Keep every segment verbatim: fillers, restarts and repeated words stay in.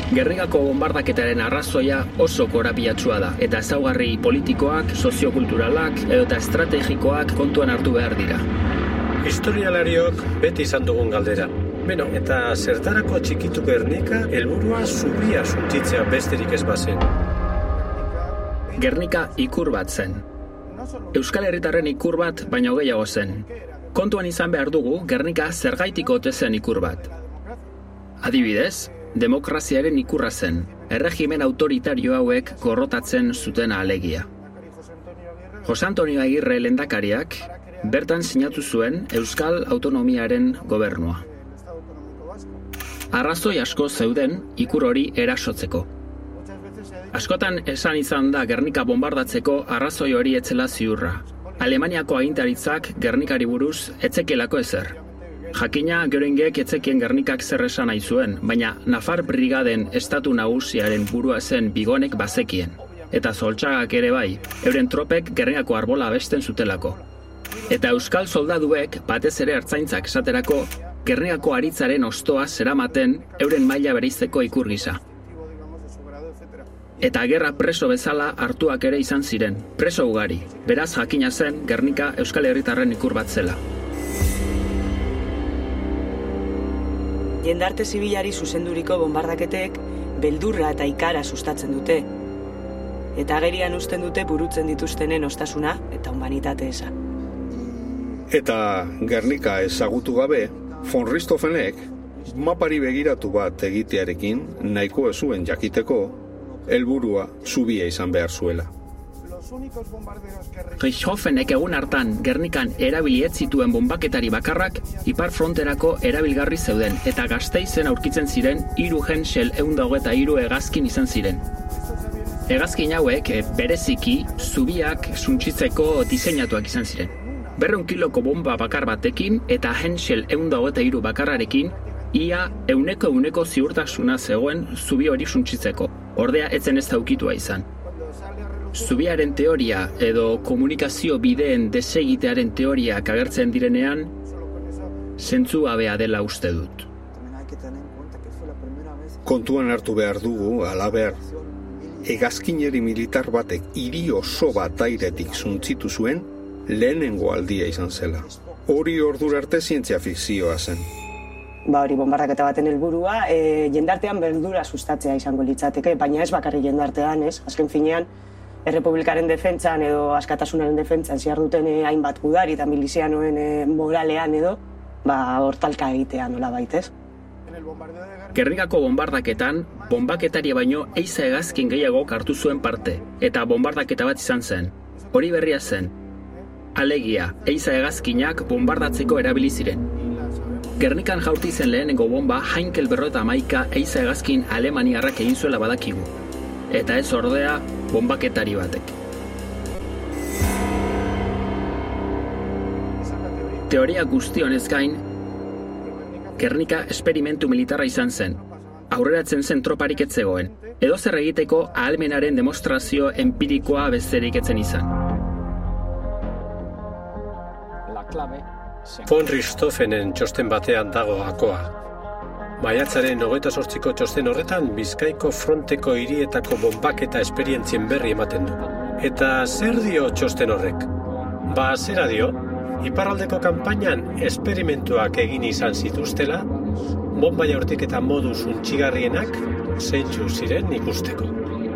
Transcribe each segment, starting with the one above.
Gernikako bombardaketaren arrazoia oso korapilatsua da, eta ezaugarri politikoak, soziokulturalak edota estrategikoak kontuan hartu behar dira. Historialariok beti izan dugun galdera. Beno, eta zertarako txikitu Gernika helburua zubia suntsitzea besterik ez bazen. Gernika ikur bat zen. Euskal Herritarren ikur bat baino gehiago zen. Kontuan izan behar dugu Gernika zergaitiko ote zen ikur bat. Adibidez, demokraziaren ikurra zen, erregimen autoritario hauek gorrotatzen zuten alegia. Jose Antonio Agirre lehendakariak bertan sinatu zuen Euskal Autonomiaren gobernua. Arrazoi asko zeuden ikur hori erasotzeko. Askotan esan izan da Gernika bombardatzeko arrazoi hori etzela ziurra. Alemaniako agintaritzak Gernikari buruz etzekelako ezer. Jakina Göringek etzekien Gernikak zer esan nahi zuen, baina Nafar Brigaden estatu nagusiaren burua zen Bigonek bazekien. Eta Zoltxagak ere bai, euren tropek Gernikako arbola abesten zutelako. Eta euskal soldaduek, batez ere ertzaintzak esaterako, Gernikako aritzaren ostoa zeramaten euren maila bereizteko ikur gisa. Eta gerra preso bezala hartuak ere izan ziren, preso ugari. Beraz jakina zen Gernika Euskal Herritarren ikur bat zela. Jendarte zibilari zuzenduriko bombardaketek beldurra eta ikara sustatzen dute. Eta agerian uzten dute burutzen dituztenen ostasuna eta humanitate eza. Eta Gernika ezagutu gabe, von Richthofenek mapari begiratu bat egitearekin nahiko ez zuen jakiteko helburua zubia izan behar zuela. Richthofenek egun hartan Gernikan erabili ez zituen bombaketari bakarrak ipar fronterako erabilgarri zeuden eta Gasteizen aurkitzen ziren hiru Henschel ehun eta hogeita hiru hegazkin izan ziren. Hegazkin hauek bereziki zubiak suntsitzeko diseinatuak izan ziren. Berreun kiloko bomba bakar batekin eta Henschel ehun eta hogeita hiru bakarrarekin ia euneko euneko ziurtasuna zegoen zubi hori suntsitzeko. Ordea etzen ez daukitua izan. Zubiaren teoria edo komunikazio bideen desegitearen teoriak agertzen direnean, zentzu gabea dela uste dut. Kontuan hartu behar dugu, halaber, hegazkineri militar batek hiri oso bat airetik zuntzitu zuen lehenengo aldia izan zela. Hori ordura arte zientzia fikzioa zen. Ba hori bombardaketa baten helburua, e, jendartean beldura sustatzea izango litzateke, baina ez bakarri jendartean, ez? Azken finean, errepublikaren defentsan edo askatasunaren defentsan zihar duten e, hainbat gudari eta milizianoen e, moralean edo, ba hortalka egitea nola baitez. Gernikako bombardaketan, bombaketaria baino eiza hegazkin gehiago hartu zuen parte, eta bombardaketa bat izan zen. Hori berria zen. Alegia, eiza hegazkinak bombardatzeko erabili ziren. Gernikan jaurti zen lehenengo bomba Heinkel berrota hamaika eiza hegazkin alemaniarrak egin zuela badakigu. Eta ez ordea bombaketari batek. Teoria guzti honez gain, Gernika esperimentu militarra izan zen. Aurreratzen zen troparik ez zegoen. Edo zer egiteko ahalmenaren demostrazio empirikoa besterik etzen izan. Von Richthofenen txosten batean dago gakoa. Maiatzaren hogeita zortziko txosten horretan Bizkaiko fronteko hirietako bombaketa esperientzien berri ematen du. Eta zer dio txosten horrek? Ba, zera dio, iparraldeko kanpainan esperimentuak egin izan zituztela, bomba jaurtik eta modu suntsigarrienak zeintzu ziren ikusteko.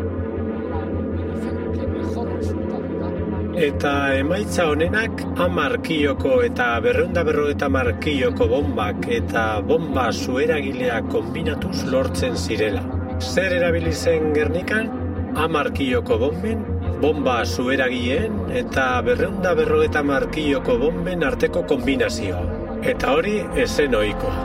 Eta emaitza honenak hamar kiloko eta berreunda berrogeta hamar kiloko bombak eta bomba zueragilea kombinatuz lortzen zirela. Zer erabili zen Gernikan? Hamar kiloko bomben, bomba zueragileen eta berreunda berrogeta hamar kiloko bomben arteko kombinazioa. Eta hori ezen ohikoa.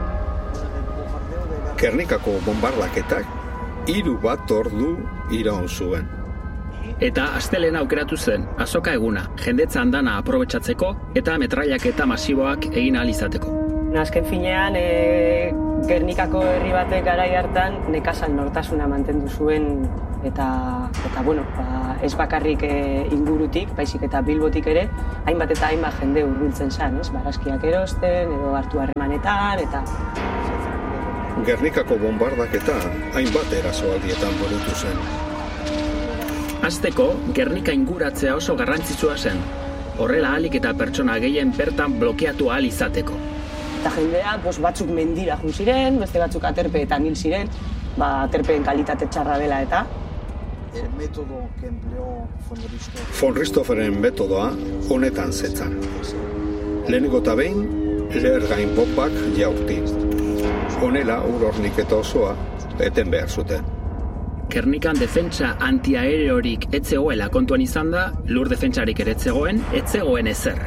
Gernikako bombardaketak hiru bat ordu iraun zuen. Eta astelena aukeratu zen, azoka eguna, jendetza andana aprobetxatzeko eta metrailaketa masiboak egin ahal izateko. Azken finean, e, Gernikako herri batek garai hartan nekazal nortasuna mantendu zuen eta, eta bueno, ba, ez bakarrik e, ingurutik, baizik eta Bilbotik ere, hainbat eta hainbat jende hurbiltzen zen, ez? Barazkiak erosten edo hartu harremanetan eta... Gernikako bombardaketa hainbat erasoaldietan burutu zen. Hasteko, Gernika inguratzea oso garrantzitsua zen. Horrela ahalik eta pertsona gehien bertan blokeatu ahal izateko. Eta jendea pues, batzuk mendira jun ziren, beste batzuk aterpeetan hil ziren, ba, aterpeen kalitate txarra dela eta. Von Richthofenen metodoa honetan zetzan. Lehenengo eta behin, lehergain bombak jaurti. Honela, ur horniketa osoa eten behar zuten. Gernikan defentsa antiaereorik etzegoela kontuan izan da, lur defentsarik ere etzegoen, etzegoen ezer.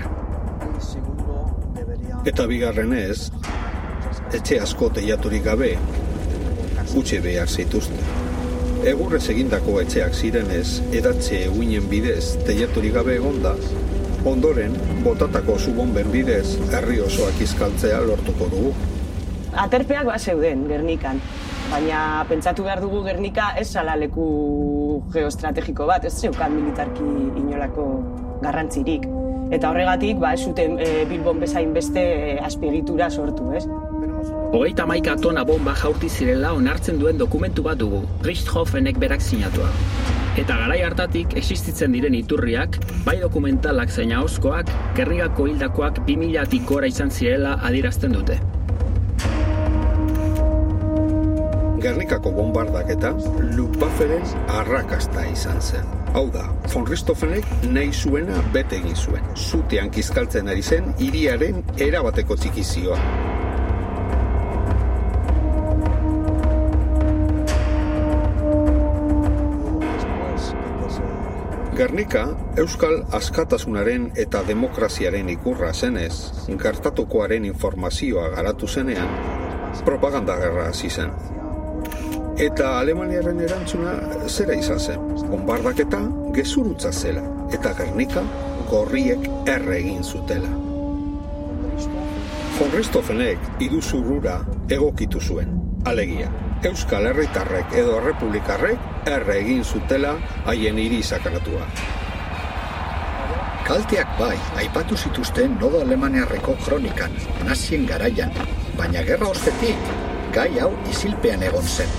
Eta bigarrenez, etxe asko teilaturik gabe, utxe behar zituzten. Egurrez egindako etxeak zirenez, edatxe uinen bidez teilaturik gabe egonda, ondoren, botatako subonben bidez, herri osoak izkaltzea lortuko dugu. Aterpeak bat zeuden Gernikan, baina pentsatu behar dugu Gernika ez zala leku geoestrategiko bat, ez zeukan militarki inolako garrantzirik. Eta horregatik, ba, ez zuten e, Bilbon bezain beste e, azpiegitura sortu, ez? Hogeita hamaika tona bomba jaurti zirela onartzen duen dokumentu bat dugu, Richthofenek berak sinatua. Eta garai hartatik existitzen diren iturriak, bai dokumentalak zein ahozkoak, Gernikako hildakoak bi milatik gora izan zirela adierazten dute. Gernikako bombardaketa Luftwafferen arrakasta izan zen. Hau da, von Richthofenek nahi zuena bete egin zuen. Zutean kizkaltzen ari zen hiriaren erabateko txikizioa. Gernika, Euskal askatasunaren eta demokraziaren ikurra zenez, gertatukoaren informazioa garatu zenean, propaganda gerra hasi zen. Eta Alemaniaren erantzuna zera izan zen, bombardaketa gezurutza zela, eta Gernika gorriek erre egin zutela. Von Richthofenek iruzurrura egokitu zuen, alegia. Euskal herritarrek edo errepublikarrek erre egin zutela haien hiri sakaratua. Kalteak bai, aipatu zituzten Nodo Alemaniarreko kronikan, nazien garaian, baina gerra ostetik, gai hau isilpean egon zen.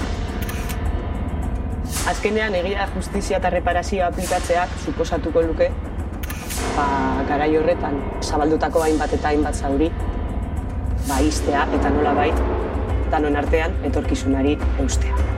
Azkenean egia justizia eta reparazioa aplikatzeak suposatuko luke, ba, garai horretan zabaldutako hainbat eta hainbat zauri, ba, iztea eta nola bait, danon artean etorkizunari eustea.